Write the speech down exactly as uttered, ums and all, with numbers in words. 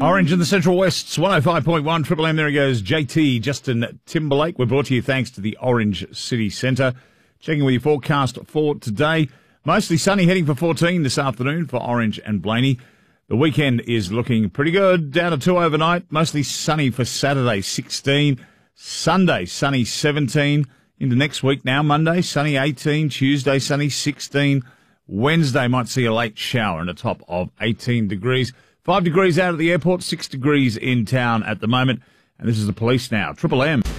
Orange in the Central West's one oh five point one, Triple M. There he goes, J T, Justin Timberlake. We're brought to you thanks to the Orange City Centre. Checking with your forecast for today. Mostly sunny, heading for fourteen this afternoon for Orange and Blaney. The weekend is looking pretty good, down to two overnight. Mostly sunny for Saturday, sixteen. Sunday, sunny, seventeen. Into next week now, Monday, sunny, eighteen. Tuesday, sunny, sixteen. Wednesday might see a late shower and a top of eighteen degrees. Five degrees out at the airport, six degrees in town at the moment. And this is the police now. Triple M.